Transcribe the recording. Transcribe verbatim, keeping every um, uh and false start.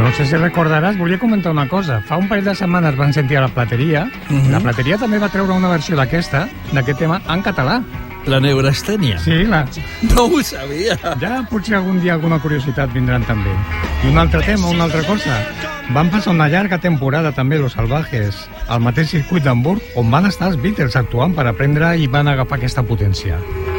No sé si recordaràs, volia comentar una cosa. Fa un parell de setmanes van sentir a la Plateria. Uh-huh. La Plateria també va treure una versió d'aquesta, d'aquest tema, en català. La neurastènia? Sí, la... No ho sabia. Ja potser algun dia alguna curiositat vindran també. I un altre tema, una altra cosa. Van passar una llarga temporada també Los Salvajes al mateix circuit d'Hamburg on van estar els Beatles actuant per aprendre i van agafar aquesta potència.